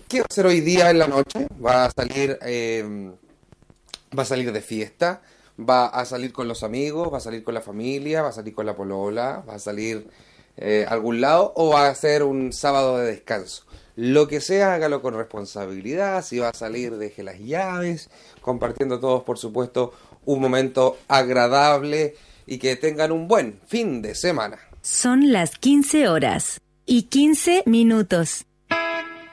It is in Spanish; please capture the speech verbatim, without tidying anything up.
¿Qué va a hacer hoy día en la noche? ¿Va a salir, eh, va a salir de fiesta? ¿Va a salir con los amigos? ¿Va a salir con la familia? ¿Va a salir con la polola? ¿Va a salir eh, a algún lado? ¿O va a ser un sábado de descanso? Lo que sea, hágalo con responsabilidad. Si va a salir, deje las llaves, compartiendo todos, por supuesto, un momento agradable y que tengan un buen fin de semana. Son las quince horas y quince minutos.